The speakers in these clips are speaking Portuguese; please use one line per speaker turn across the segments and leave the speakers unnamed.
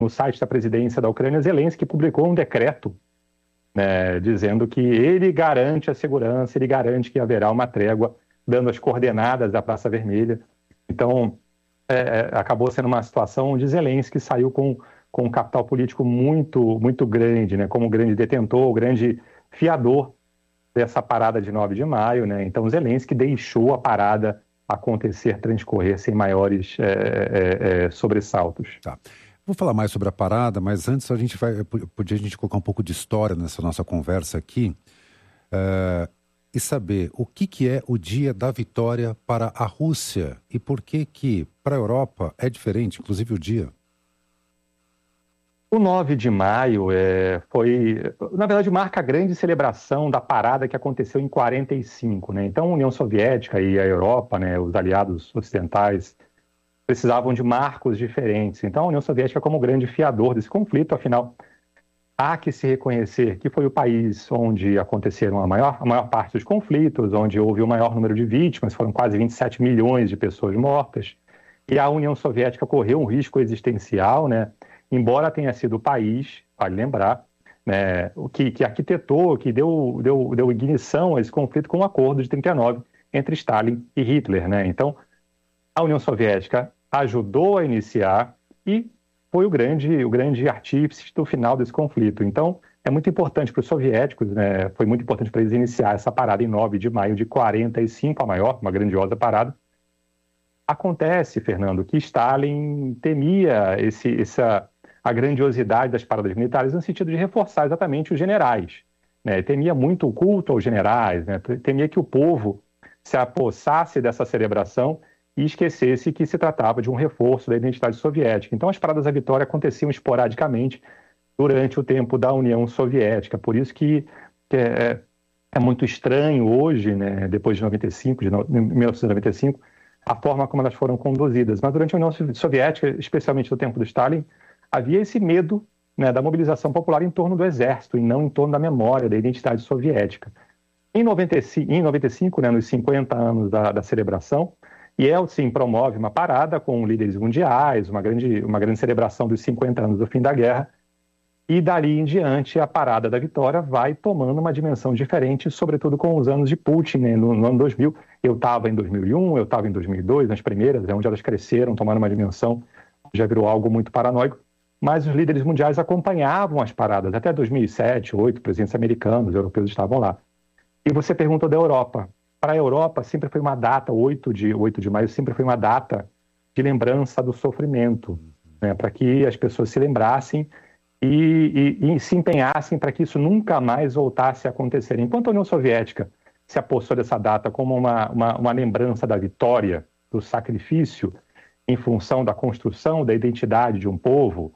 no site da presidência da Ucrânia, Zelensky publicou um decreto, né, dizendo que ele garante a segurança, ele garante que haverá uma trégua, dando as coordenadas da Praça Vermelha. Então, acabou sendo uma situação onde Zelensky saiu com um capital político muito, muito grande, né, como grande detentor, grande fiador dessa parada de 9 de maio. Né? Então, Zelensky deixou a parada acontecer, transcorrer sem maiores sobressaltos.
Tá. Vou falar mais sobre a parada, mas antes podia a gente colocar um pouco de história nessa nossa conversa aqui e saber o que é o Dia da Vitória para a Rússia e por que para a Europa é diferente, inclusive o dia.
O 9 de maio na verdade, marca a grande celebração da parada que aconteceu em 1945. Né? Então, a União Soviética e a Europa, né, os aliados ocidentais, precisavam de marcos diferentes. Então, a União Soviética, como grande fiador desse conflito, afinal, há que se reconhecer que foi o país onde aconteceram a maior parte dos conflitos, onde houve o maior número de vítimas, foram quase 27 milhões de pessoas mortas, e a União Soviética correu um risco existencial, né? Embora tenha sido o país, vale lembrar, né, que arquitetou, que deu ignição a esse conflito com o acordo de 1939 entre Stalin e Hitler. Né? Então, a União Soviética ajudou a iniciar e foi o grande artífice do final desse conflito. Então, é muito importante para os soviéticos, né, foi muito importante para eles iniciar essa parada em 9 de maio de 1945, uma grandiosa parada. Acontece, Fernando, que Stalin temia a grandiosidade das paradas militares no sentido de reforçar exatamente os generais. Né? Temia muito o culto aos generais, né? Temia que o povo se apossasse dessa celebração e esquecesse que se tratava de um reforço da identidade soviética. Então, as paradas da vitória aconteciam esporadicamente durante o tempo da União Soviética. Por isso que é muito estranho hoje, né, depois de 1995, a forma como elas foram conduzidas. Mas durante a União Soviética, especialmente no tempo do Stalin, havia esse medo, né, da mobilização popular em torno do exército e não em torno da memória, da identidade soviética. Em 95, né, nos 50 anos da celebração, Yeltsin promove uma parada com líderes mundiais, uma grande celebração dos 50 anos do fim da guerra, e dali em diante a parada da vitória vai tomando uma dimensão diferente, sobretudo com os anos de Putin, né, no ano 2000. Eu estava em 2001, eu estava em 2002, nas primeiras, onde elas cresceram, tomaram uma dimensão, já virou algo muito paranoico. Mas os líderes mundiais acompanhavam as paradas. Até 2007, 2008, presidentes americanos, europeus estavam lá. E você perguntou da Europa. Para a Europa, sempre foi uma data, 8 de maio, sempre foi uma data de lembrança do sofrimento, né, para que as pessoas se lembrassem e se empenhassem para que isso nunca mais voltasse a acontecer. Enquanto a União Soviética se apossou dessa data como uma lembrança da vitória, do sacrifício, em função da construção da identidade de um povo,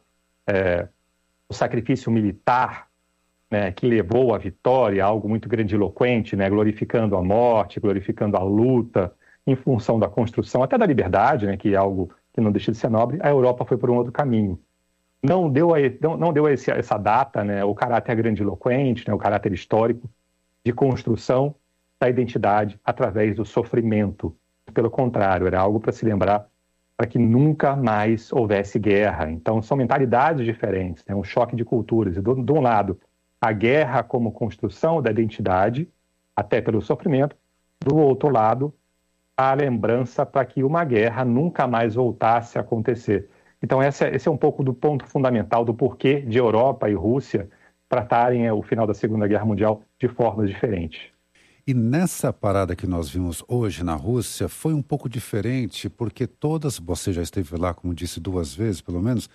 o sacrifício militar, né, que levou à vitória, algo muito grandiloquente, né, glorificando a morte, glorificando a luta, em função da construção, até da liberdade, né, que é algo que não deixa de ser nobre. A Europa foi por um outro caminho. Não deu essa data, né, o caráter grandiloquente, né, o caráter histórico de construção da identidade através do sofrimento. Pelo contrário, era algo para se lembrar, para que nunca mais houvesse guerra. Então, são mentalidades diferentes, né? Um choque de culturas. E, de um lado, a guerra como construção da identidade, até pelo sofrimento. Do outro lado, a lembrança para que uma guerra nunca mais voltasse a acontecer. Então, esse é um pouco do ponto fundamental do porquê de Europa e Rússia tratarem o final da Segunda Guerra Mundial de formas diferentes.
E nessa parada que nós vimos hoje na Rússia, foi um pouco diferente, porque você já esteve lá, como disse, 2 vezes, pelo menos.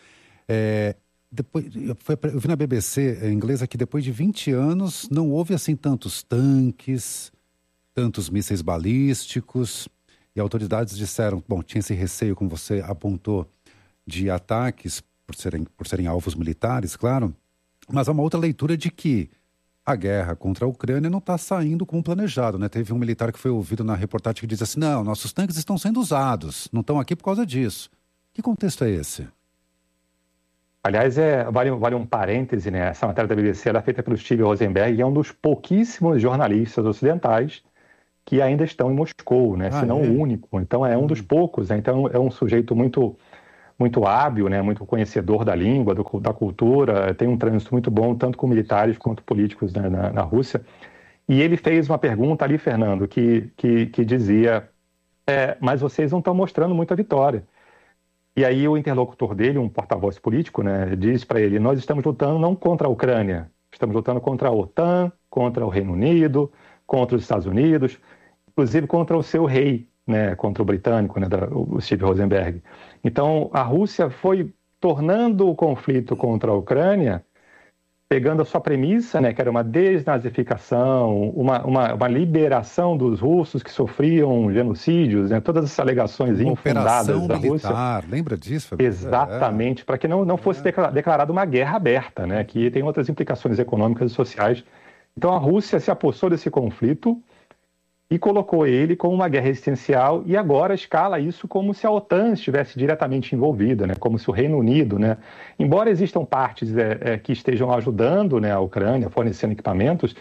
Eu vi na BBC inglesa que depois de 20 anos não houve assim tantos tanques, tantos mísseis balísticos, e autoridades disseram, bom, tinha esse receio, como você apontou, de ataques por serem alvos militares, claro, mas há uma outra leitura de que a guerra contra a Ucrânia não está saindo como planejado, né? Teve um militar que foi ouvido na reportagem que diz assim, não, nossos tanques estão sendo usados, não estão aqui por causa disso. Que contexto é esse?
Aliás, vale um parêntese, né? Essa matéria da BBC ela é feita pelo Steve Rosenberg e é um dos pouquíssimos jornalistas ocidentais que ainda estão em Moscou, né? Se não o único. Então, é um dos poucos, né? Então, é um sujeito muito, muito hábil, né, muito conhecedor da língua, da cultura, tem um trânsito muito bom, tanto com militares quanto políticos, né, na Rússia. E ele fez uma pergunta ali, Fernando, que dizia, mas vocês não estão mostrando muita vitória. E aí o interlocutor dele, um porta-voz político, né, diz para ele, nós estamos lutando não contra a Ucrânia, estamos lutando contra a OTAN, contra o Reino Unido, contra os Estados Unidos, inclusive contra o seu rei, né, contra o britânico, né, o Steve Rosenberg. Então, a Rússia foi tornando o conflito contra a Ucrânia, pegando a sua premissa, né, que era uma desnazificação, uma liberação dos russos que sofriam genocídios, né, todas essas alegações infundadas da
militar,
Rússia.
Lembra disso, Fabrício?
Exatamente, para que não fosse declarada uma guerra aberta, né, que tem outras implicações econômicas e sociais. Então, a Rússia se apossou desse conflito e colocou ele como uma guerra existencial e agora escala isso como se a OTAN estivesse diretamente envolvida, né? Como se o Reino Unido, né? Embora existam partes que estejam ajudando, né, a Ucrânia, fornecendo equipamentos,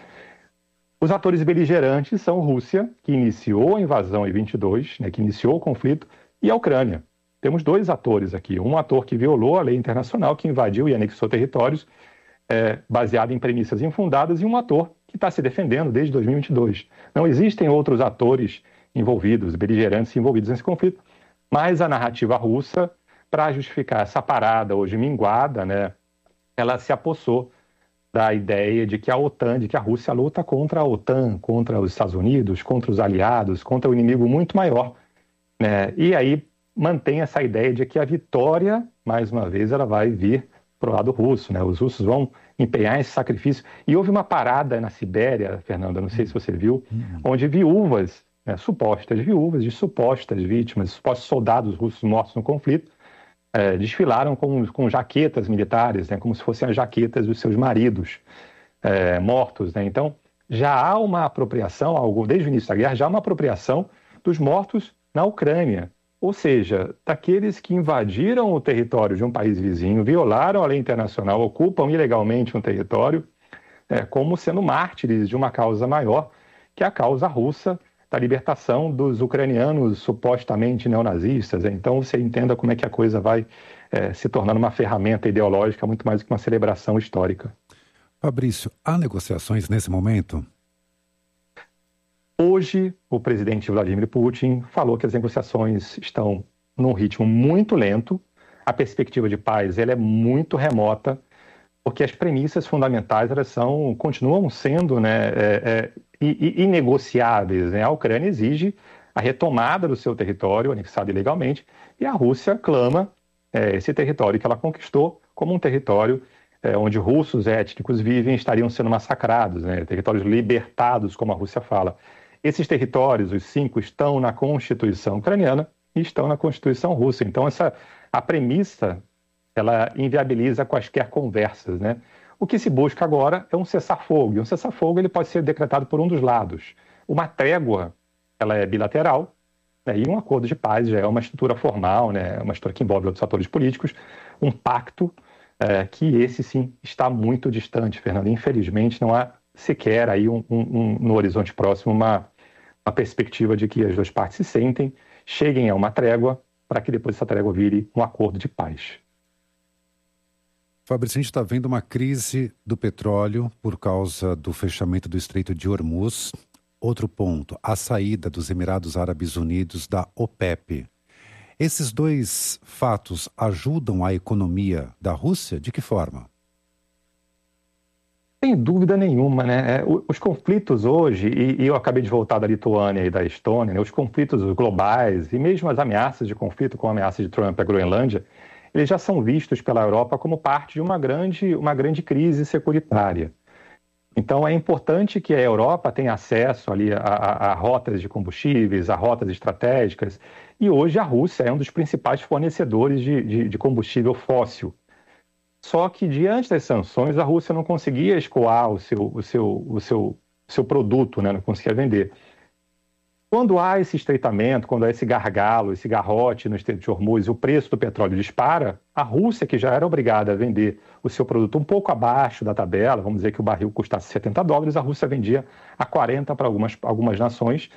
os atores beligerantes são a Rússia, que iniciou a invasão em 22, né, que iniciou o conflito, e a Ucrânia. Temos dois atores aqui, um ator que violou a lei internacional, que invadiu e anexou territórios, baseado em premissas infundadas, e um ator que está se defendendo desde 2022. Não existem outros atores envolvidos, beligerantes envolvidos nesse conflito, mas a narrativa russa, para justificar essa parada hoje minguada, né, ela se apossou da ideia de que a OTAN, de que a Rússia luta contra a OTAN, contra os Estados Unidos, contra os aliados, contra o inimigo muito maior, né? E aí mantém essa ideia de que a vitória, mais uma vez, ela vai vir para o lado russo, né? Os russos vão empenhar esse sacrifício. E houve uma parada na Sibéria, Fernanda, não sei se você viu, onde viúvas, né, supostas viúvas de supostas vítimas, supostos soldados russos mortos no conflito, desfilaram com jaquetas militares, né, como se fossem as jaquetas dos seus maridos mortos, né? Então, já há uma apropriação, desde o início da guerra, já há uma apropriação dos mortos na Ucrânia. Ou seja, daqueles que invadiram o território de um país vizinho, violaram a lei internacional, ocupam ilegalmente um território, como sendo mártires de uma causa maior, que é a causa russa da libertação dos ucranianos supostamente neonazistas. Então você entenda como é que a coisa vai se tornando uma ferramenta ideológica muito mais do que uma celebração histórica.
Fabrício, há negociações nesse momento?
Hoje, o presidente Vladimir Putin falou que as negociações estão num ritmo muito lento, a perspectiva de paz ela é muito remota, porque as premissas fundamentais elas continuam sendo, né, inegociáveis, né? A Ucrânia exige a retomada do seu território, anexado ilegalmente, e a Rússia clama esse território que ela conquistou como um território onde russos étnicos vivem estariam sendo massacrados, né? Territórios libertados, como a Rússia fala. Esses territórios, os 5, estão na Constituição ucraniana e estão na Constituição russa. Então, a premissa, ela inviabiliza quaisquer conversas, né? O que se busca agora é um cessar-fogo. E um cessar-fogo ele pode ser decretado por um dos lados. Uma trégua, ela é bilateral, né? E um acordo de paz já é uma estrutura formal, né? Uma estrutura que envolve outros atores políticos. Um pacto que esse, sim, está muito distante, Fernando. Infelizmente, não há sequer aí no horizonte próximo uma perspectiva de que as duas partes se sentem, cheguem a uma trégua, para que depois essa trégua vire um acordo de paz.
Fabrício, a gente está vendo uma crise do petróleo por causa do fechamento do Estreito de Hormuz. Outro ponto, a saída dos Emirados Árabes Unidos da OPEP. Esses dois fatos ajudam a economia da Rússia? De que forma?
Sem dúvida nenhuma, né? Os conflitos hoje, e eu acabei de voltar da Lituânia e da Estônia, né? Os conflitos globais e mesmo as ameaças de conflito, como a ameaça de Trump à Groenlândia, eles já são vistos pela Europa como parte de uma grande crise securitária. Então é importante que a Europa tenha acesso ali a rotas de combustíveis, a rotas estratégicas, e hoje a Rússia é um dos principais fornecedores de combustível fóssil. Só que, diante das sanções, a Rússia não conseguia escoar o seu produto, né? Não conseguia vender. Quando há esse estreitamento, quando há esse gargalo, esse garrote no Estreito de Hormuz e o preço do petróleo dispara, a Rússia, que já era obrigada a vender o seu produto um pouco abaixo da tabela, vamos dizer que o barril custasse $70, a Rússia vendia a 40 para algumas nações,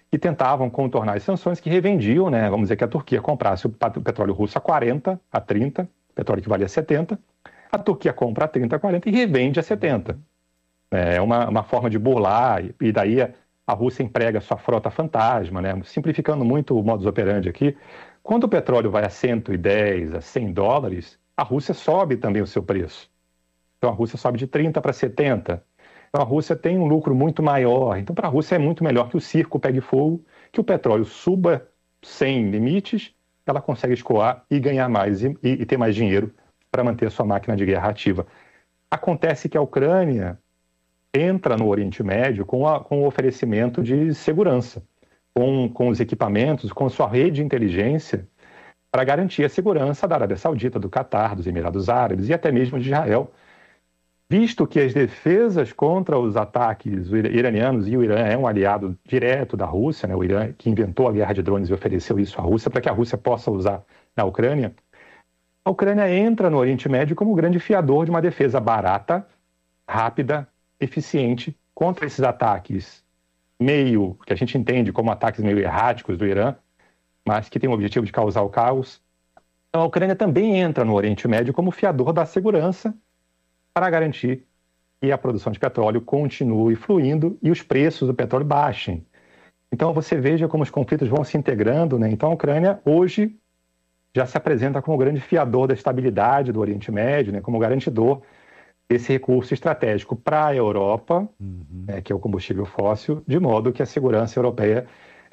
que tentavam contornar as sanções, que revendiam, né? Vamos dizer que a Turquia comprasse o petróleo russo a 40, a 30, petróleo que valia 70, a Turquia compra a 30, a 40 e revende a 70. É uma forma de burlar, e daí a Rússia emprega sua frota fantasma, né? Simplificando muito o modus operandi aqui. Quando o petróleo vai a 110, a 100 dólares, a Rússia sobe também o seu preço. Então a Rússia sobe de 30 para 70. Então a Rússia tem um lucro muito maior. Então para a Rússia é muito melhor que o circo pegue fogo, que o petróleo suba sem limites, ela consegue escoar e ganhar mais e ter mais dinheiro para manter a sua máquina de guerra ativa. Acontece que a Ucrânia entra no Oriente Médio com o oferecimento de segurança, com os equipamentos, com sua rede de inteligência para garantir a segurança da Arábia Saudita, do Catar, dos Emirados Árabes e até mesmo de Israel, visto que as defesas contra os ataques iranianos, e o Irã é um aliado direto da Rússia, né? O Irã que inventou a guerra de drones e ofereceu isso à Rússia para que a Rússia possa usar na Ucrânia, a Ucrânia entra no Oriente Médio como grande fiador de uma defesa barata, rápida, eficiente contra esses ataques que a gente entende como ataques meio erráticos do Irã, mas que tem o objetivo de causar o caos. Então a Ucrânia também entra no Oriente Médio como fiador da segurança para garantir que a produção de petróleo continue fluindo e os preços do petróleo baixem. Então você veja como os conflitos vão se integrando, né? Então a Ucrânia hoje já se apresenta como grande fiador da estabilidade do Oriente Médio, né? Como garantidor esse recurso estratégico para a Europa, que é o combustível fóssil, de modo que a segurança europeia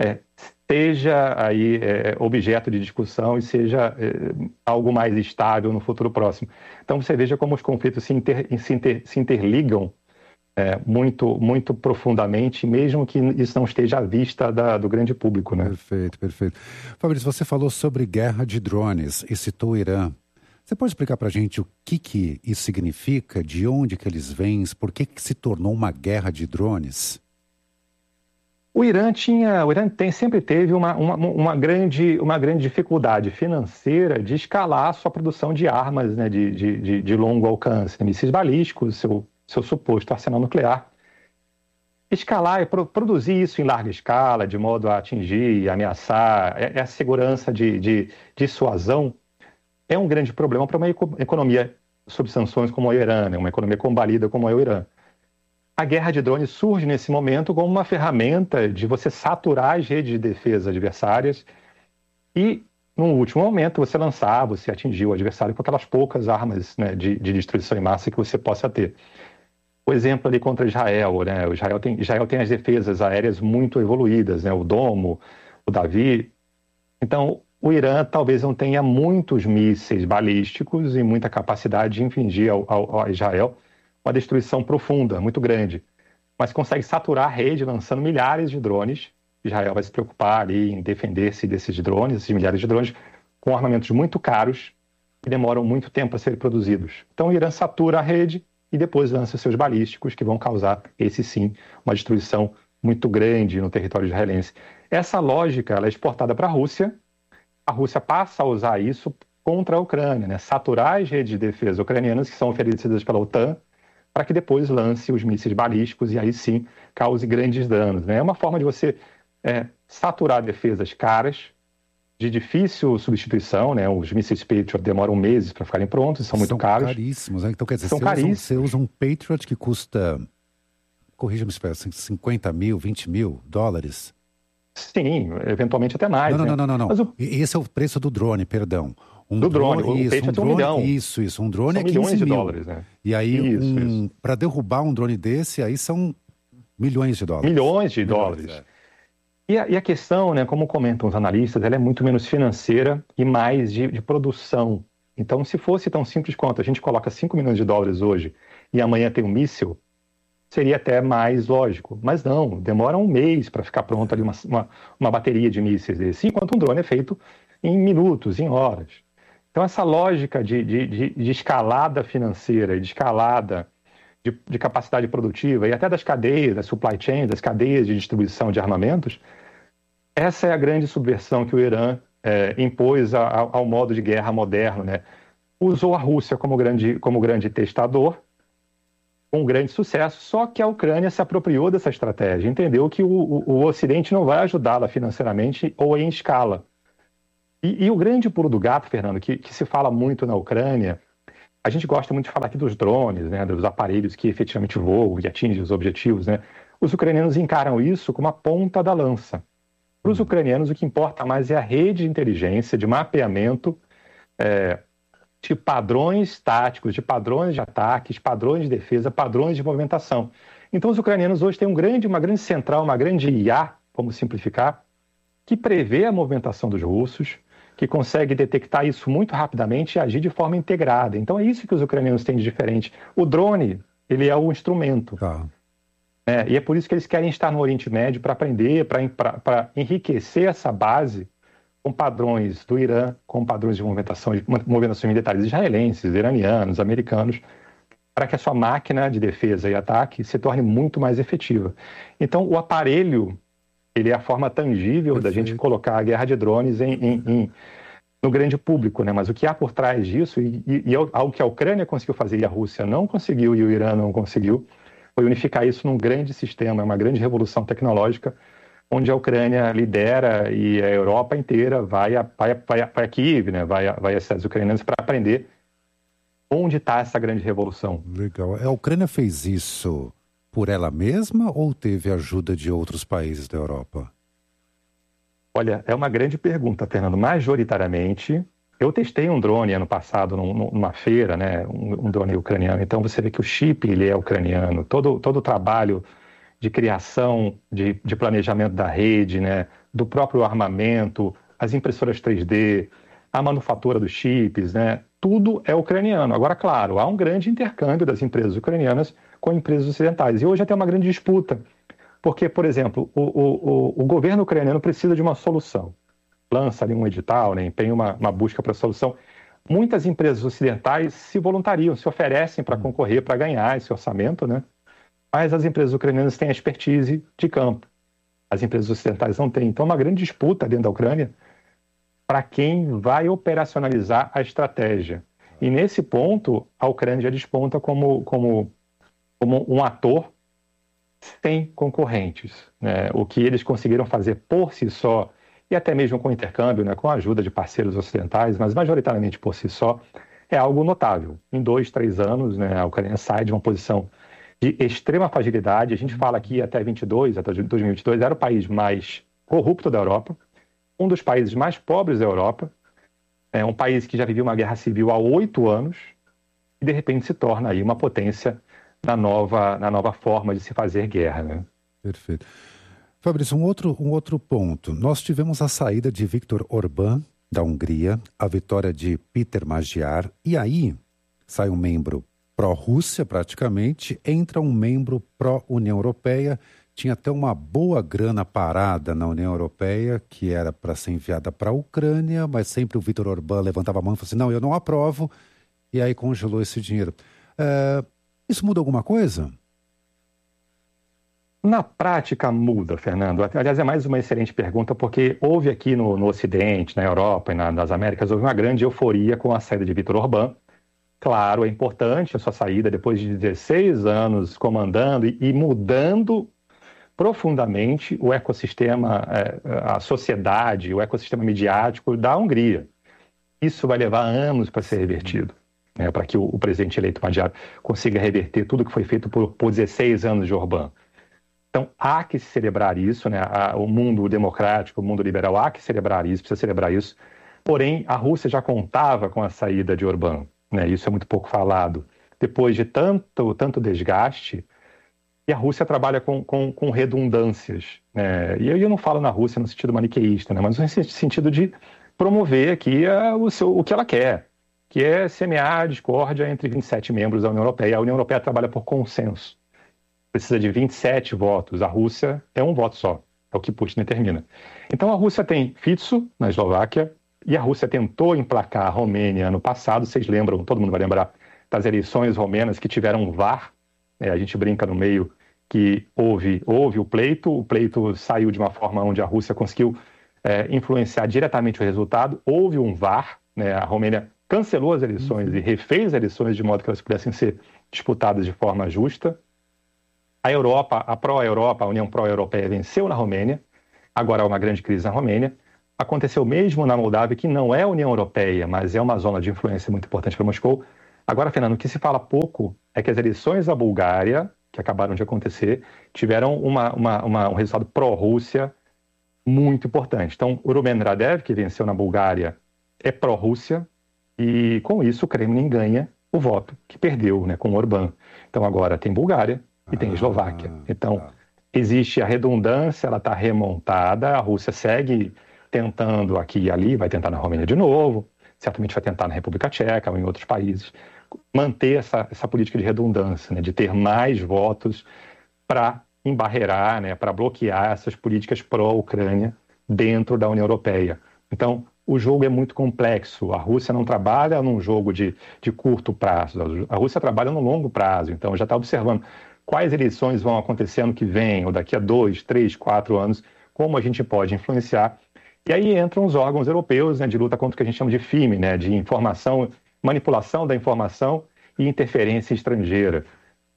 seja aí objeto de discussão e seja algo mais estável no futuro próximo. Então você veja como os conflitos se interligam muito, muito profundamente, mesmo que isso não esteja à vista do grande público, né?
Perfeito, perfeito. Fabrício, você falou sobre guerra de drones e citou o Irã. Você pode explicar para a gente o que isso significa, de onde que eles vêm, por que se tornou uma guerra de drones?
O Irã sempre teve uma grande dificuldade financeira de escalar a sua produção de armas, né, de longo alcance, mísseis balísticos, seu suposto arsenal nuclear. Escalar e produzir isso em larga escala, de modo a atingir e ameaçar a segurança de dissuasão, é um grande problema para uma economia sob sanções como o Irã, né? Uma economia combalida como é o Irã. A guerra de drones surge nesse momento como uma ferramenta de você saturar as redes de defesa adversárias e, num último momento, você atingir o adversário com aquelas poucas armas, né, de destruição em massa que você possa ter. O exemplo ali contra Israel, né? Israel tem as defesas aéreas muito evoluídas, né? O Domo, o Davi. Então, o Irã talvez não tenha muitos mísseis balísticos e muita capacidade de infligir a Israel uma destruição profunda, muito grande, mas consegue saturar a rede lançando milhares de drones. Israel vai se preocupar ali em defender-se desses drones, esses milhares de drones, com armamentos muito caros que demoram muito tempo a serem produzidos. Então o Irã satura a rede e depois lança seus balísticos, que vão causar, esse sim, uma destruição muito grande no território israelense. Essa lógica ela é exportada para a Rússia passa a usar isso contra a Ucrânia, né? Saturar as redes de defesa ucranianas que são oferecidas pela OTAN, para que depois lance os mísseis balísticos e aí sim cause grandes danos, né? É uma forma de você saturar defesas caras, de difícil substituição, né? Os mísseis Patriot demoram meses para ficarem prontos, são muito caros.
São caríssimos, né? Então quer dizer,
são caríssimos.
Você usa um Patriot que custa, corrija-me, 50 mil, 20 mil dólares?
Sim, eventualmente até mais.
Não.
Mas
esse é o preço do drone, perdão.
Do drone, o Patriot é $1 milhão.
Isso, um drone
são
é 15 mil.
$milhões, né?
E aí, para derrubar um drone desse, aí são milhões de dólares.
Milhões de dólares. E a questão, né, como comentam os analistas, ela é muito menos financeira e mais de produção. Então, se fosse tão simples quanto a gente coloca $5 milhões hoje e amanhã tem um míssil, seria até mais lógico. Mas não, demora um mês para ficar pronta ali uma bateria de mísseis desse, enquanto um drone é feito em minutos, em horas. Então, essa lógica de escalada financeira e de escalada de capacidade produtiva e até das cadeias, das supply chains, das cadeias de distribuição de armamentos, essa é a grande subversão que o Irã impôs ao modo de guerra moderno, né? Usou a Rússia como grande testador, com grande sucesso, só que a Ucrânia se apropriou dessa estratégia, entendeu que o Ocidente não vai ajudá-la financeiramente ou em escala. E o grande pulo do gato, Fernando, que se fala muito na Ucrânia, a gente gosta muito de falar aqui dos drones, né, dos aparelhos que efetivamente voam e atingem os objetivos, né? Os ucranianos encaram isso como a ponta da lança. Para os ucranianos, o que importa mais é a rede de inteligência, de mapeamento, de padrões táticos, de padrões de ataques, padrões de defesa, padrões de movimentação. Então, os ucranianos hoje têm uma grande central, uma grande IA, vamos simplificar, que prevê a movimentação dos russos, que consegue detectar isso muito rapidamente e agir de forma integrada. Então, é isso que os ucranianos têm de diferente. O drone, ele é o instrumento.
Tá.
E é por isso que eles querem estar no Oriente Médio para aprender, para enriquecer essa base com padrões do Irã, com padrões de movimentações militares israelenses, iranianos, americanos, para que a sua máquina de defesa e ataque se torne muito mais efetiva. Então, o aparelho, ele é a forma tangível da gente colocar a guerra de drones no grande público, né? Mas o que há por trás disso, e algo que a Ucrânia conseguiu fazer e a Rússia não conseguiu e o Irã não conseguiu, foi unificar isso num grande sistema, uma grande revolução tecnológica, onde a Ucrânia lidera e a Europa inteira vai a Kiev, né? vai às cidades ucranianas para aprender onde está essa grande revolução.
Legal. A Ucrânia fez isso por ela mesma ou teve ajuda de outros países da Europa?
Olha, é uma grande pergunta, Fernando. Majoritariamente, eu testei um drone ano passado numa feira, né? Um drone ucraniano. Então você vê que o chip ele é ucraniano. Todo o trabalho de criação, de planejamento da rede, né? Do próprio armamento, as impressoras 3D, a manufatura dos chips, né? Tudo é ucraniano. Agora, claro, há um grande intercâmbio das empresas ucranianas com empresas ocidentais. E hoje até uma grande disputa, porque, por exemplo, o governo ucraniano precisa de uma solução. Lança ali um edital, né, empenha uma busca para a solução. Muitas empresas ocidentais se voluntariam, se oferecem para concorrer, para ganhar esse orçamento, né? Mas as empresas ucranianas têm a expertise de campo. As empresas ocidentais não têm. Então, é uma grande disputa dentro da Ucrânia para quem vai operacionalizar a estratégia. E, nesse ponto, a Ucrânia já desponta como um ator sem concorrentes, né? O que eles conseguiram fazer por si só, e até mesmo com intercâmbio, né, com a ajuda de parceiros ocidentais, mas majoritariamente por si só, é algo notável. Em 2, 3 anos, né, a Ucrânia sai de uma posição de extrema fragilidade. A gente fala aqui até 2022, era o país mais corrupto da Europa, um dos países mais pobres da Europa, um país que já vivia uma guerra civil há 8 anos, e de repente se torna aí uma potência na nova forma de se fazer guerra, né?
Perfeito. Fabrício, um outro ponto. Nós tivemos a saída de Viktor Orbán, da Hungria, a vitória de Peter Magyar, e aí sai um membro pró-Rússia, praticamente, entra um membro pró-União Europeia. Tinha até uma boa grana parada na União Europeia, que era para ser enviada para a Ucrânia, mas sempre o Viktor Orbán levantava a mão e falou assim, não, eu não aprovo, e aí congelou esse dinheiro. Isso muda alguma coisa?
Na prática muda, Fernando. Aliás, é mais uma excelente pergunta, porque houve aqui no Ocidente, na Europa e nas Américas, houve uma grande euforia com a saída de Viktor Orbán. Claro, é importante a sua saída depois de 16 anos comandando e mudando profundamente o ecossistema, a sociedade, o ecossistema midiático da Hungria. Isso vai levar anos para ser revertido, né, para que o presidente eleito Magyar consiga reverter tudo que foi feito por 16 anos de Orbán. Então, há que celebrar isso, né? O mundo democrático, o mundo liberal, há que celebrar isso, precisa celebrar isso. Porém, a Rússia já contava com a saída de Orbán, né? Isso é muito pouco falado. Depois de tanto desgaste, e a Rússia trabalha com redundâncias, né? E eu não falo na Rússia no sentido maniqueísta, né? Mas no sentido de promover aqui o que ela quer, que é semear a discórdia entre 27 membros da União Europeia. A União Europeia trabalha por consenso. Precisa de 27 votos. A Rússia é um voto só. É o que Putin determina. Então a Rússia tem Fico na Eslováquia e a Rússia tentou emplacar a Romênia ano passado. Vocês lembram, todo mundo vai lembrar, das eleições romenas que tiveram VAR. A gente brinca no meio que houve o pleito saiu de uma forma onde a Rússia conseguiu influenciar diretamente o resultado. Houve um VAR, né? A Romênia cancelou as eleições e refez as eleições de modo que elas pudessem ser disputadas de forma justa. A Europa, a União Pró-Europeia venceu na Romênia, agora há uma grande crise na Romênia. Aconteceu mesmo na Moldávia, que não é a União Europeia, mas é uma zona de influência muito importante para Moscou. Agora, Fernando, o que se fala pouco é que as eleições da Bulgária, que acabaram de acontecer, tiveram um resultado pró-Rússia muito importante. Então, o Rumen Radev, que venceu na Bulgária, é pró-Rússia, e com isso o Kremlin ganha o voto que perdeu, né, com o Orbán. Então, agora tem Bulgária e tem Eslováquia. Então, existe a redundância, ela está remontada, a Rússia segue tentando aqui e ali, vai tentar na Romênia de novo, certamente vai tentar na República Tcheca ou em outros países, manter essa política de redundância, né, de ter mais votos para embarrear, né, para bloquear essas políticas pró-Ucrânia dentro da União Europeia. Então, o jogo é muito complexo. A Rússia não trabalha num jogo de curto prazo, a Rússia trabalha no longo prazo. Então, já está observando quais eleições vão acontecer ano que vem, ou daqui a 2, 3, 4 anos, como a gente pode influenciar. E aí entram os órgãos europeus, né, de luta contra o que a gente chama de FIME, né, de informação, manipulação da informação e interferência estrangeira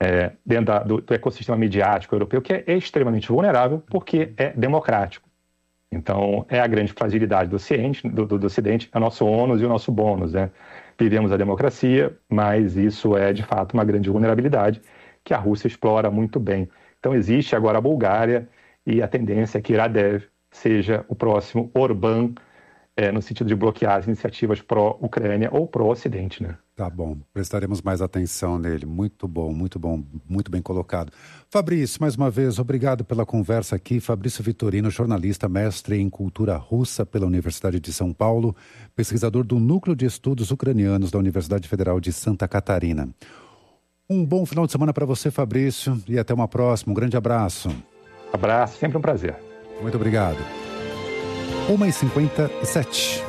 dentro do ecossistema midiático europeu, que é extremamente vulnerável porque é democrático. Então, é a grande fragilidade do Ocidente, é o nosso ônus e o nosso bônus, né? Vivemos a democracia, mas isso é, de fato, uma grande vulnerabilidade que a Rússia explora muito bem. Então, existe agora a Bulgária e a tendência é que Radev seja o próximo Orbán, no sentido de bloquear as iniciativas pró-Ucrânia ou pró-Ocidente, né?
Tá bom, prestaremos mais atenção nele. Muito bom, muito bem colocado. Fabrício, mais uma vez, obrigado pela conversa aqui. Fabrício Vitorino, jornalista, mestre em cultura russa pela Universidade de São Paulo, pesquisador do Núcleo de Estudos Ucranianos da Universidade Federal de Santa Catarina. Um bom final de semana para você, Fabrício, e até uma próxima. Um grande abraço.
Abraço, sempre um prazer.
Muito obrigado. 1h57.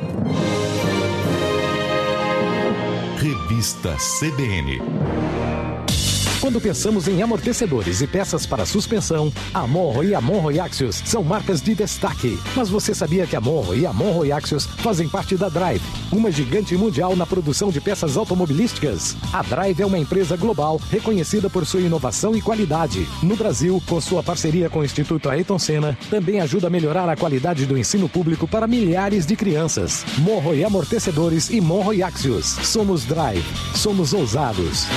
Revista CBN.
Quando pensamos em amortecedores e peças para suspensão, a Monro e a Monro e Axios são marcas de destaque. Mas você sabia que a Monro e a Monro e Axios fazem parte da Drive, uma gigante mundial na produção de peças automobilísticas? A Drive é uma empresa global reconhecida por sua inovação e qualidade. No Brasil, com sua parceria com o Instituto Ayrton Senna, também ajuda a melhorar a qualidade do ensino público para milhares de crianças. Monro e Amortecedores e Monro e Axios. Somos Drive. Somos ousados.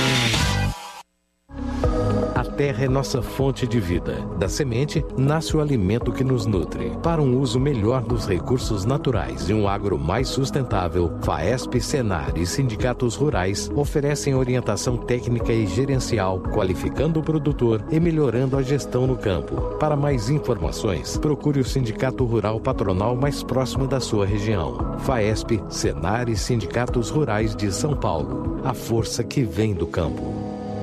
A terra é nossa fonte de vida. Da semente, nasce o alimento que nos nutre. Para um uso melhor dos recursos naturais e um agro mais sustentável, FAESP, Senar e sindicatos rurais oferecem orientação técnica e gerencial, qualificando o produtor e melhorando a gestão no campo. Para mais informações, procure o Sindicato Rural Patronal mais próximo da sua região. FAESP, Senar e sindicatos rurais de São Paulo. A força que vem do campo.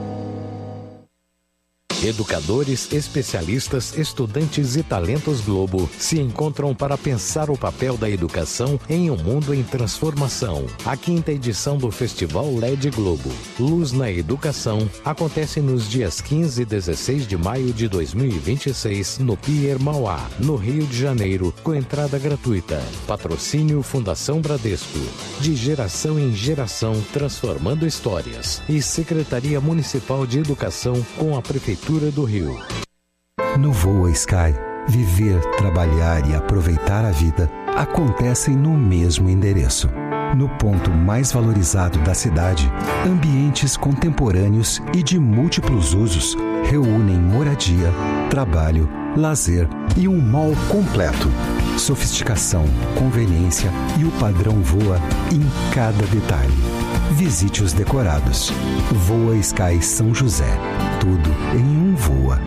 Educadores, especialistas, estudantes e talentos Globo se encontram para pensar o papel da educação em um mundo em transformação. A 5ª edição do Festival LED Globo, Luz na Educação, acontece nos dias 15 e 16 de maio de 2026 no Pier Mauá, no Rio de Janeiro, com entrada gratuita. Patrocínio Fundação Bradesco. De geração em geração, transformando histórias. E Secretaria Municipal de Educação com a Prefeitura do Rio.
No Voa Sky, viver, trabalhar e aproveitar a vida acontecem no mesmo endereço. No ponto mais valorizado da cidade, ambientes contemporâneos e de múltiplos usos reúnem moradia, trabalho, lazer e um mall completo. Sofisticação, conveniência e o padrão Voa em cada detalhe. Visite os decorados. Voa Sky São José. Tudo em um Voa.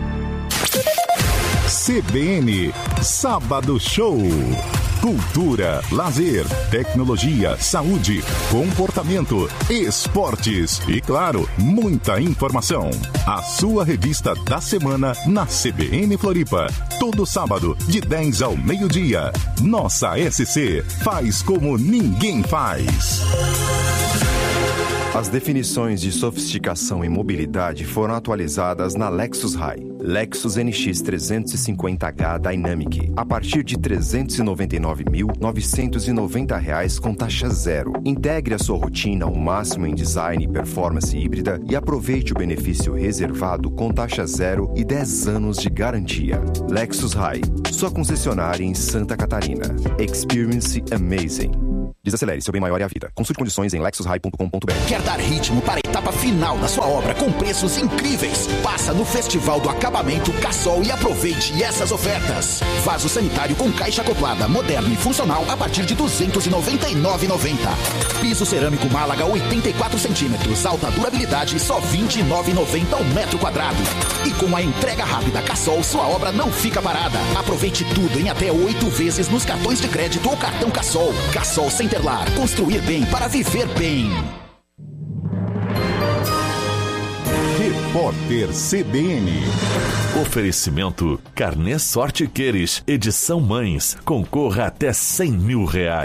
CBN Sábado Show. Cultura, lazer, tecnologia, saúde, comportamento, esportes e, claro, muita informação. A sua revista da semana na CBN Floripa. Todo sábado, de 10 ao meio-dia. Nossa SC faz como ninguém faz.
As definições de sofisticação e mobilidade foram atualizadas na Lexus High. Lexus NX 350h Dynamic, a partir de R$ 399.990 com taxa zero. Integre a sua rotina ao máximo em design e performance híbrida e aproveite o benefício reservado com taxa zero e 10 anos de garantia. Lexus High, sua concessionária em Santa Catarina. Experience amazing. Desacelere seu bem maior e a vida. Consulte condições em lexushigh.com.br.
Quer dar ritmo para a etapa final da sua obra com preços incríveis? Passa no Festival do Acabamento Cassol e aproveite essas ofertas. Vaso sanitário com caixa acoplada, moderno e funcional a partir de R$ 299,90. Piso cerâmico Málaga 84 centímetros, alta durabilidade, só R$ 29,90 ao metro quadrado. E com a entrega rápida Cassol, sua obra não fica parada. Aproveite tudo em até 8 vezes nos cartões de crédito ou cartão Cassol. Cassol Centerlar, construir bem para viver bem.
Repórter CBN.
Oferecimento Carnê Sorte Queires, edição Mães. Concorra até R$100 mil.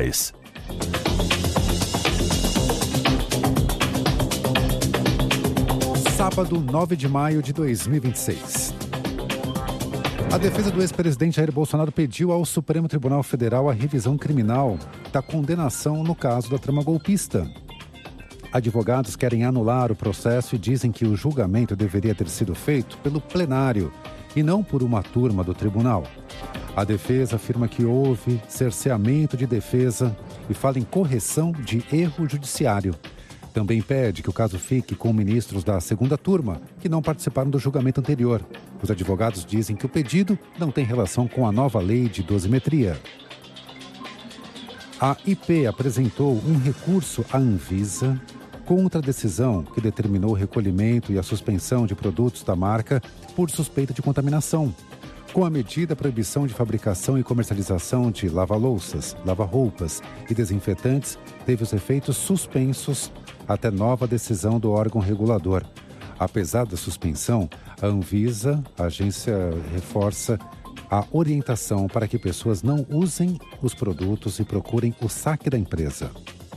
Sábado, 9 de maio de 2026. A defesa do ex-presidente Jair Bolsonaro pediu ao Supremo Tribunal Federal a revisão criminal da condenação no caso da trama golpista. Advogados querem anular o processo e dizem que o julgamento deveria ter sido feito pelo plenário e não por uma turma do tribunal. A defesa afirma que houve cerceamento de defesa e fala em correção de erro judiciário. Também pede que o caso fique com ministros da segunda turma, que não participaram do julgamento anterior. Os advogados dizem que o pedido não tem relação com a nova lei de dosimetria. A IP apresentou um recurso à Anvisa contra a decisão que determinou o recolhimento e a suspensão de produtos da marca por suspeita de contaminação. Com a medida, a proibição de fabricação e comercialização de lava-louças, lava-roupas e desinfetantes teve os efeitos suspensos até nova decisão do órgão regulador. Apesar da suspensão, a Anvisa, a agência, reforça a orientação para que pessoas não usem os produtos e procurem o saque da empresa.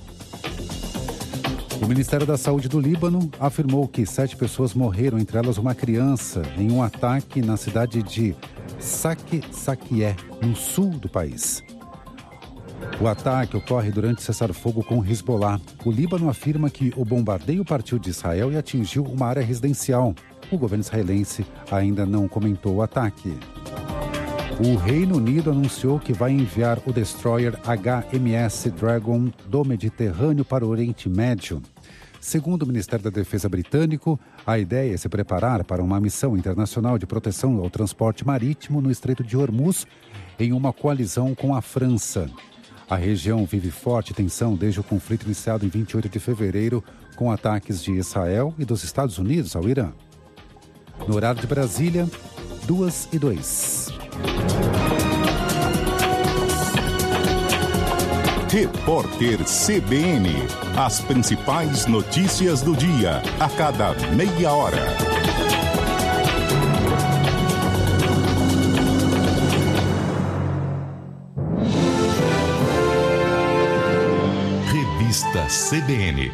O Ministério da Saúde do Líbano afirmou que 7 pessoas morreram, entre elas uma criança, em um ataque na cidade de Sakié, no sul do país. O ataque ocorre durante cessar-fogo com Hezbollah. O Líbano afirma que o bombardeio partiu de Israel e atingiu uma área residencial. O governo israelense ainda não comentou o ataque. O Reino Unido anunciou que vai enviar o destroyer HMS Dragon do Mediterrâneo para o Oriente Médio. Segundo o Ministério da Defesa britânico, a ideia é se preparar para uma missão internacional de proteção ao transporte marítimo no Estreito de Hormuz, em uma coalizão com a França. A região vive forte tensão desde o conflito iniciado em 28 de fevereiro, com ataques de Israel e dos Estados Unidos ao Irã. No horário de Brasília, 2:02.
Repórter CBN. As principais notícias do dia, a cada meia hora.
Revista CBN.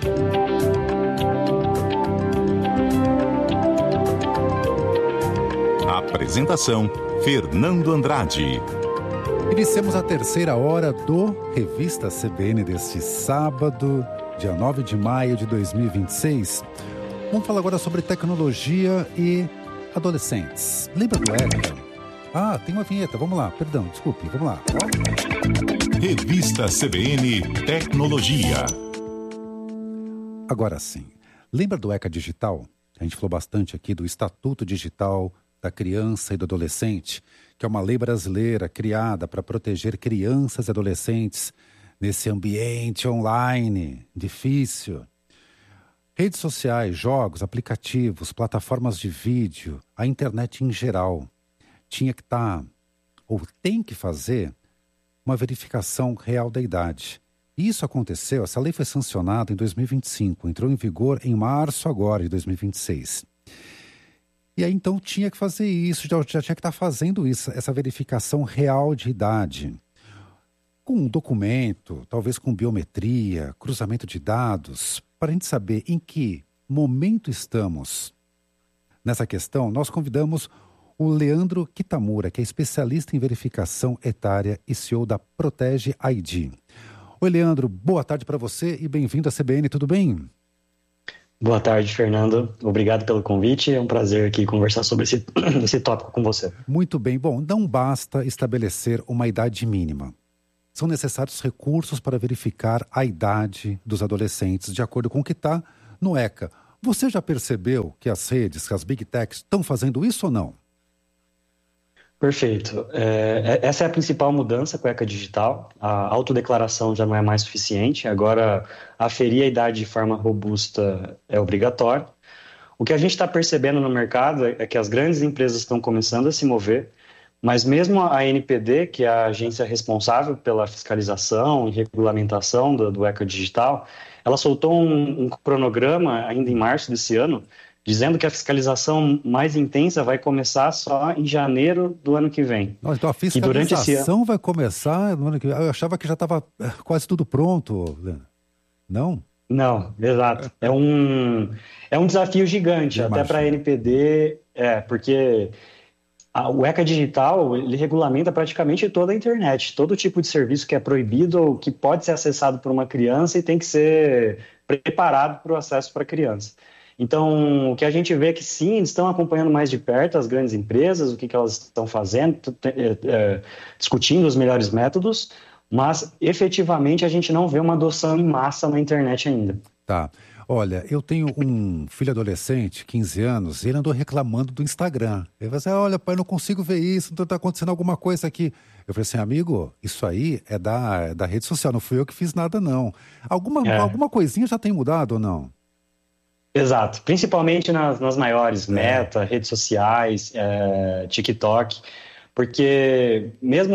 Apresentação: Fernando Andrade.
Iniciamos a terceira hora do Revista CBN deste sábado, dia 9 de maio de 2026. Vamos falar agora sobre tecnologia e adolescentes. Lembra do ECA? Ah, tem uma vinheta, vamos lá, perdão, desculpe, vamos lá.
Revista CBN Tecnologia.
Agora sim, lembra do ECA Digital? A gente falou bastante aqui do Estatuto Digital da Criança e do Adolescente, que é uma lei brasileira criada para proteger crianças e adolescentes nesse ambiente online difícil. Redes sociais, jogos, aplicativos, plataformas de vídeo, a internet em geral, tinha que estar, ou tem que fazer, uma verificação real da idade. E isso aconteceu, essa lei foi sancionada em 2025, entrou em vigor em março agora de 2026. E aí, então, tinha que fazer isso, já tinha que estar fazendo isso, essa verificação real de idade. Com um documento, talvez com biometria, cruzamento de dados, para a gente saber em que momento estamos nessa questão, nós convidamos o Leandro Kitamura, que é especialista em verificação etária e CEO da Protege ID. Oi, Leandro, boa tarde para você e bem-vindo à CBN, tudo bem?
Boa tarde, Fernando. Obrigado pelo convite. É um prazer aqui conversar sobre esse tópico com você.
Muito bem. Bom, não basta estabelecer uma idade mínima. São necessários recursos para verificar a idade dos adolescentes, de acordo com o que está no ECA. Você já percebeu que as redes, que as Big Techs estão fazendo isso ou não?
Perfeito. Essa é a principal mudança com a ECA Digital. A autodeclaração já não é mais suficiente. Agora, aferir a idade de forma robusta é obrigatório. O que a gente está percebendo no mercado é que as grandes empresas estão começando a se mover, mas mesmo a NPD, que é a agência responsável pela fiscalização e regulamentação do ECA Digital, ela soltou um cronograma ainda em março desse ano, dizendo que a fiscalização mais intensa vai começar só em janeiro do ano que vem.
Nossa, então a fiscalização vai começar no ano que vem. Eu achava que já estava quase tudo pronto. Não?
Não, exato. É um desafio gigante, até para a NPD, porque o ECA Digital, ele regulamenta praticamente toda a internet, todo tipo de serviço que é proibido ou que pode ser acessado por uma criança e tem que ser preparado para o acesso para a criança. Então, o que a gente vê é que sim, eles estão acompanhando mais de perto as grandes empresas, o que elas estão fazendo, discutindo os melhores métodos, mas efetivamente a gente não vê uma adoção em massa na internet ainda.
Tá. Olha, eu tenho um filho adolescente, 15 anos, e ele andou reclamando do Instagram. Ele falou assim, olha pai, não consigo ver isso, está acontecendo alguma coisa aqui. Eu falei assim, amigo, isso aí é da rede social, não fui eu que fiz nada não. Alguma coisinha já tem mudado ou não?
Exato, principalmente nas maiores, Meta, redes sociais, TikTok, porque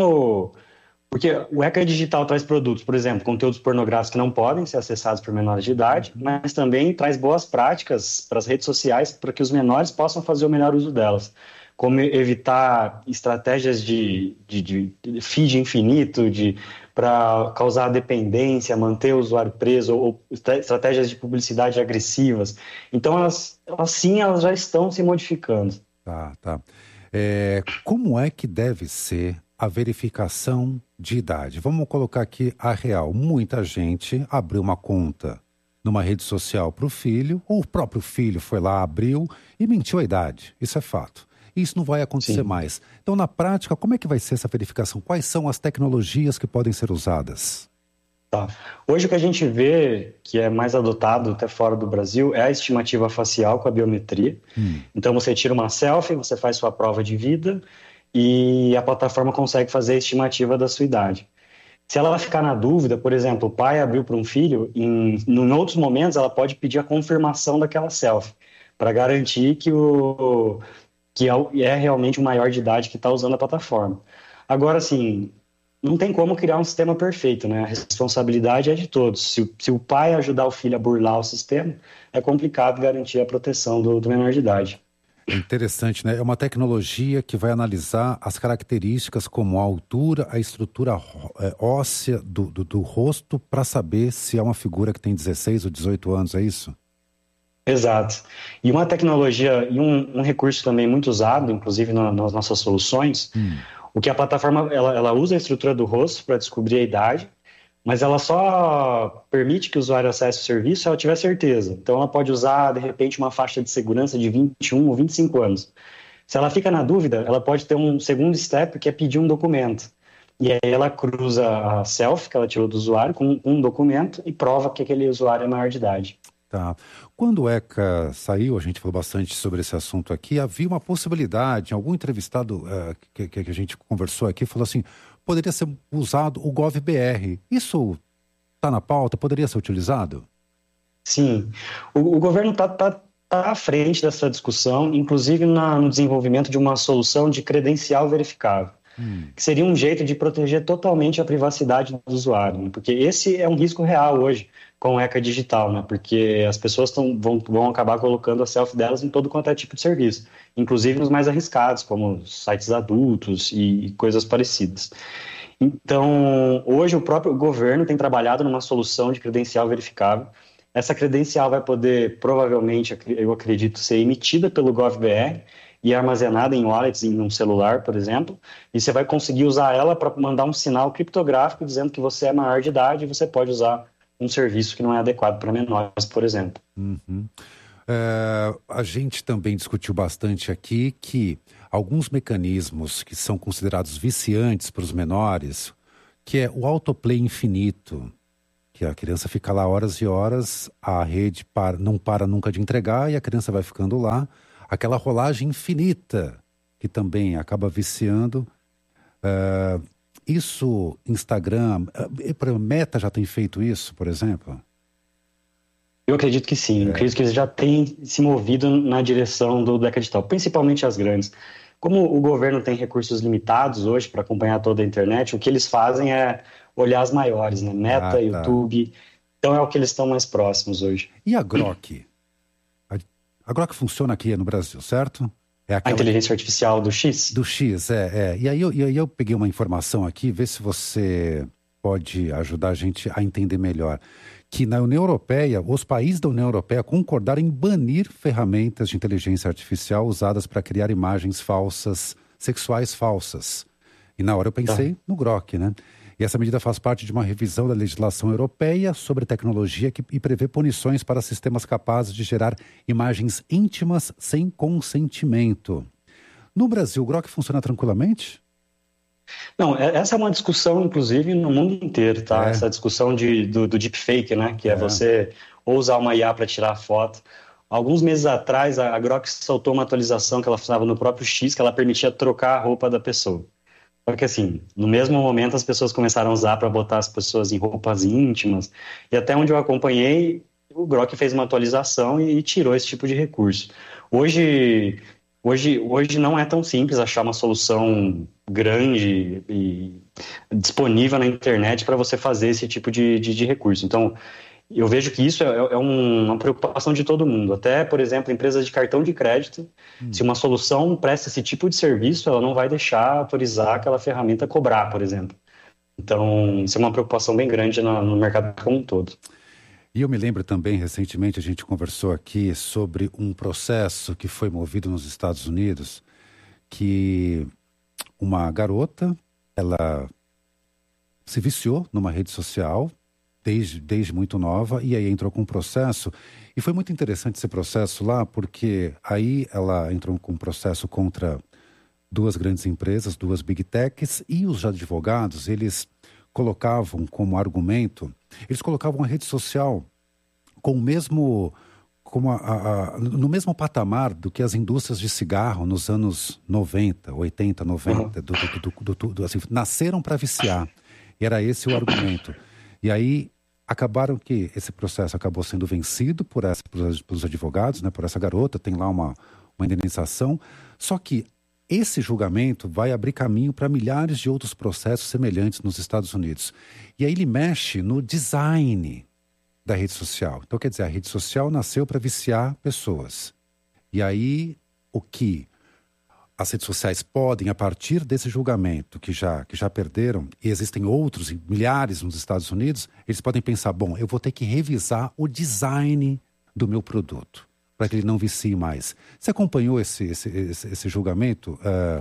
o ECA Digital traz produtos, por exemplo, conteúdos pornográficos que não podem ser acessados por menores de idade, mas também traz boas práticas para as redes sociais para que os menores possam fazer o melhor uso delas, como evitar estratégias de feed infinito, para causar dependência, manter o usuário preso, ou estratégias de publicidade agressivas. Então, elas já estão se modificando.
Tá. Como é que deve ser a verificação de idade? Vamos colocar aqui a real. Muita gente abriu uma conta numa rede social para o filho, ou o próprio filho foi lá, abriu e mentiu a idade. Isso é fato. Isso não vai acontecer mais. Então, na prática, como é que vai ser essa verificação? Quais são as tecnologias que podem ser usadas?
Tá. Hoje o que a gente vê, que é mais adotado até fora do Brasil, é a estimativa facial com a biometria. Então, você tira uma selfie, você faz sua prova de vida e a plataforma consegue fazer a estimativa da sua idade. Se ela ficar na dúvida, por exemplo, o pai abriu para um filho, em outros momentos ela pode pedir a confirmação daquela selfie, para garantir que é realmente o maior de idade que está usando a plataforma. Agora, assim, não tem como criar um sistema perfeito, né? A responsabilidade é de todos. Se o pai ajudar o filho a burlar o sistema, é complicado garantir a proteção do menor de idade.
É interessante, né? É uma tecnologia que vai analisar as características como a altura, a estrutura óssea do rosto para saber se é uma figura que tem 16 ou 18 anos, é isso?
Exato. E uma tecnologia e um recurso também muito usado, inclusive nas nossas soluções, o que a plataforma ela usa a estrutura do rosto para descobrir a idade, mas ela só permite que o usuário acesse o serviço se ela tiver certeza. Então ela pode usar, de repente, uma faixa de segurança de 21 ou 25 anos. Se ela fica na dúvida, ela pode ter um segundo step, que é pedir um documento. E aí ela cruza a selfie que ela tirou do usuário com um documento e prova que aquele usuário é maior de idade.
Tá. Quando o ECA saiu, a gente falou bastante sobre esse assunto aqui, havia uma possibilidade, algum entrevistado que a gente conversou aqui falou assim, poderia ser usado o GovBR. Isso está na pauta? Poderia ser utilizado?
Sim. O governo está à frente dessa discussão, inclusive no desenvolvimento de uma solução de credencial verificável, que seria um jeito de proteger totalmente a privacidade do usuário, né? Porque esse é um risco real hoje com o ECA Digital, né? Porque as pessoas vão acabar colocando a selfie delas em todo quanto é tipo de serviço, inclusive nos mais arriscados, como sites adultos e coisas parecidas. Então, hoje o próprio governo tem trabalhado numa solução de credencial verificável essa credencial vai poder, provavelmente, eu acredito, ser emitida pelo GovBR e armazenada em wallets em um celular, por exemplo, e você vai conseguir usar ela para mandar um sinal criptográfico dizendo que você é maior de idade e você pode usar um serviço que não é adequado para menores, por exemplo.
Uhum. A gente também discutiu bastante aqui que alguns mecanismos que são considerados viciantes para os menores, que é o autoplay infinito, que a criança fica lá horas e horas, a rede não para nunca de entregar e a criança vai ficando lá. Aquela rolagem infinita, que também acaba viciando. Isso, Instagram, Meta já tem feito isso, por exemplo?
Eu acredito que sim. Eu acredito que eles já têm se movido na direção do Black Digital, principalmente as grandes. Como o governo tem recursos limitados hoje para acompanhar toda a internet, o que eles fazem é olhar as maiores, né? Meta, YouTube. Então é o que eles estão mais próximos hoje.
E a Grok? A Grok funciona aqui no Brasil, certo? É
a inteligência artificial do X?
Do X, E aí eu peguei uma informação aqui, vê se você pode ajudar a gente a entender melhor. Que na União Europeia, os países da União Europeia concordaram em banir ferramentas de inteligência artificial usadas para criar imagens falsas, sexuais falsas. E na hora eu pensei no Grok, né? E essa medida faz parte de uma revisão da legislação europeia sobre tecnologia e prevê punições para sistemas capazes de gerar imagens íntimas sem consentimento. No Brasil, o Grok funciona tranquilamente?
Não, essa é uma discussão, inclusive, no mundo inteiro, tá? Essa discussão do deepfake, né? Que é você ou usar uma IA para tirar foto. Alguns meses atrás, a Grok soltou uma atualização que ela funcionava no próprio X, que ela permitia trocar a roupa da pessoa. Só que, assim, no mesmo momento, as pessoas começaram a usar para botar as pessoas em roupas íntimas. E até onde eu acompanhei, o Grok fez uma atualização e tirou esse tipo de recurso. Hoje não é tão simples achar uma solução grande e disponível na internet para você fazer esse tipo de recurso. Então, eu vejo que isso é uma preocupação de todo mundo. Até, por exemplo, empresas de cartão de crédito, se uma solução presta esse tipo de serviço, ela não vai deixar autorizar aquela ferramenta cobrar, por exemplo. Então, isso é uma preocupação bem grande no mercado como um todo.
E eu me lembro também, recentemente, a gente conversou aqui sobre um processo que foi movido nos Estados Unidos, que uma garota, ela se viciou numa rede social desde muito nova, e aí entrou com um processo. E foi muito interessante esse processo lá, porque aí ela entrou com um processo contra duas grandes empresas, duas big techs, e os advogados, eles colocavam como argumento, eles colocavam a rede social com o mesmo, no mesmo patamar do que as indústrias de cigarro nos anos 90, 80, 90, assim, nasceram para viciar. E era esse o argumento. E aí acabaram que esse processo acabou sendo vencido pelos advogados, né, por essa garota, tem lá uma indenização, só que esse julgamento vai abrir caminho para milhares de outros processos semelhantes nos Estados Unidos. E aí ele mexe no design da rede social. Então, quer dizer, a rede social nasceu para viciar pessoas. E aí, o que as redes sociais podem, a partir desse julgamento que já perderam, e existem outros, milhares nos Estados Unidos, eles podem pensar, bom, eu vou ter que revisar o design do meu produto, para que ele não vicie mais. Você acompanhou esse julgamento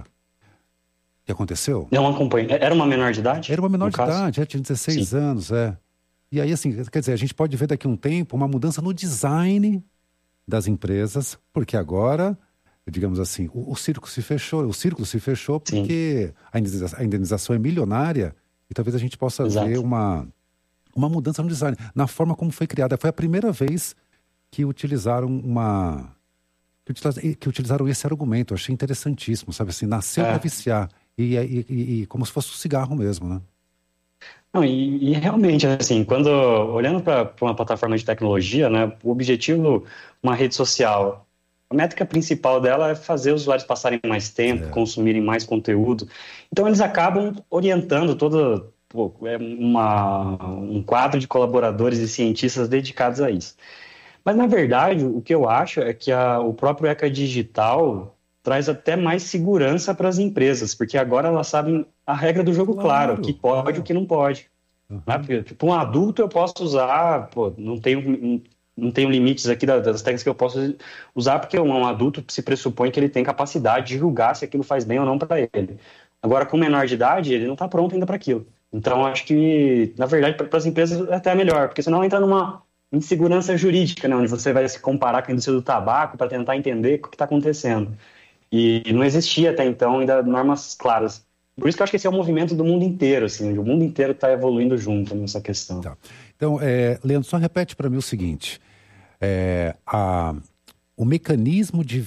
que aconteceu?
Não acompanhei. Era uma menor de idade?
Era uma menor de idade, tinha 16 anos, E aí, assim, quer dizer, a gente pode ver daqui a um tempo uma mudança no design das empresas, porque agora, digamos assim, o círculo se fechou porque a indenização é milionária e talvez a gente possa ver uma mudança no design, na forma como foi criada. Foi a primeira vez que utilizaram esse argumento. Eu achei interessantíssimo, sabe assim, nasceu para viciar e como se fosse um cigarro mesmo, né?
Não, e realmente, assim, olhando para uma plataforma de tecnologia, né, o objetivo, uma rede social, a métrica principal dela é fazer os usuários passarem mais tempo, consumirem mais conteúdo. Então, eles acabam orientando um quadro de colaboradores e cientistas dedicados a isso. Mas, na verdade, o que eu acho é que o próprio ECA Digital traz até mais segurança para as empresas, porque agora elas sabem a regra do jogo claro, o que pode e o que não pode. Né? Porque, tipo, um adulto eu posso usar, não tenho não tenho limites aqui das técnicas que eu posso usar, porque um adulto se pressupõe que ele tem capacidade de julgar se aquilo faz bem ou não para ele. Agora, com menor de idade, ele não está pronto ainda para aquilo. Então, acho que, na verdade, para as empresas é até melhor, porque senão entra numa insegurança jurídica, né, onde você vai se comparar com a indústria do tabaco para tentar entender o que está acontecendo. E não existia até então ainda normas claras. Por isso que eu acho que esse é o movimento do mundo inteiro, assim, o mundo inteiro está evoluindo junto nessa questão.
Tá. Então, Leandro, só repete para mim o seguinte, o mecanismo de